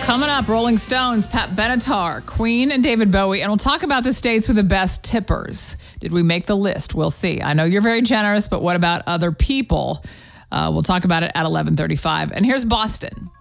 Coming up, Rolling Stones, Pat Benatar, Queen, and David Bowie. And we'll talk about the states with the best tippers. Did we make the list? We'll see. I know you're very generous, but what about other people? We'll talk about it at 11:35. And here's Boston.